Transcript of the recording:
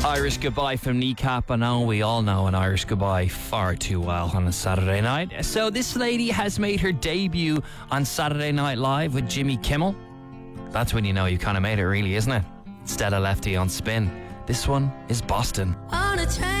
Irish Goodbye from Kneecap. I know we all know an Irish Goodbye far too well on a Saturday night. So this lady has made her debut on Saturday Night Live with Jimmy Kimmel. That's when you know you kind of made it, really, isn't it? Stella Lefty on Spin. This one is Boston.